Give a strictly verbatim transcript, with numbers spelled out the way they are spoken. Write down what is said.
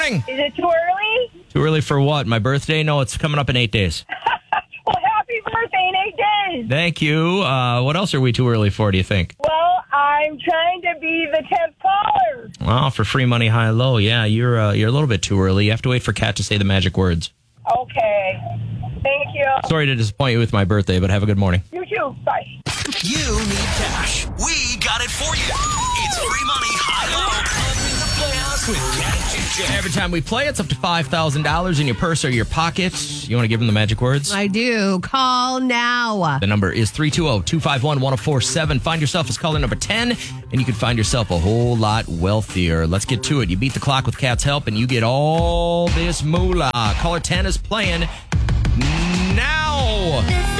morning. Is it too early? Too early for what? My birthday? No, it's coming up in eight days. Well, happy birthday in eight days. Thank you. Uh, what else are we too early for, do you think? Well, I'm trying to be the tenth caller. Well, for free money, high low. Yeah, you're uh, you're a little bit too early. You have to wait for Kat to say the magic words. Okay. Thank you. Sorry to disappoint you with my birthday, but have a good morning. You too. Bye. You need cash. We got it for you. It's free money, high low. Pumping the Playhouse with Kat and J J. Every time we play, it's up to five thousand dollars in your purse or your pocket. You want to give them the magic words? I do. Call now. The number is three two zero, two five one, one zero four seven. Find yourself as caller number ten, and you can find yourself a whole lot wealthier. Let's get to it. You beat the clock with Kat's help, and you get all this moolah. Caller ten is playing now.